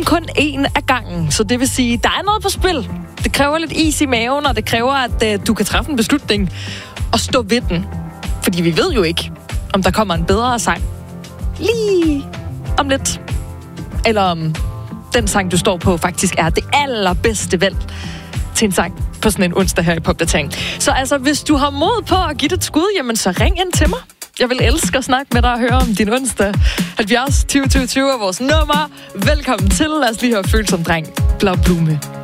kun én af gangen. Så det vil sige, der er noget på spil. Det kræver lidt is i maven, og det kræver, at du kan træffe en beslutning og stå ved den. Fordi vi ved jo ikke, om der kommer en bedre sang lige om lidt. Eller om den sang, du står på, faktisk er det allerbedste valg til en sang på sådan en onsdag her i Popdatering. Så altså, hvis du har mod på at give det et skud, jamen så ring ind til mig. Jeg vil elske at snakke med dig og høre om din onsdag. 70 20 20 20 er vores nummer. Velkommen til. Lad os lige høre Følsom Dreng. Blå Blume.